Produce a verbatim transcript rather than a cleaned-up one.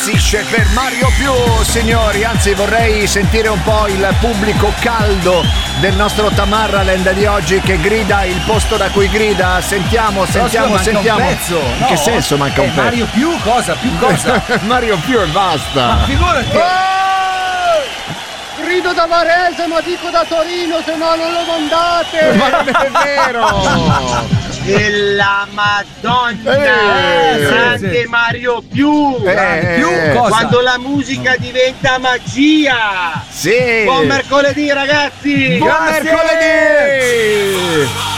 Per Mario Più, signori, anzi vorrei sentire un po' il pubblico caldo del nostro Tamarraland di oggi che grida il posto da cui grida. Sentiamo, sentiamo, manca sentiamo. Un pezzo, In no? che senso manca eh, un pezzo? Mario Più cosa? Più cosa? Mario Più e basta. Ma figurati. Oh! Grido da Varese, ma dico da Torino, se no non lo mandate. Ma non è vero. Della Madonna, Eh, grande sì, sì. Mario Più, Eh, Più cosa? quando la musica diventa magia. Sì. Buon mercoledì ragazzi. Buon Grazie. mercoledì.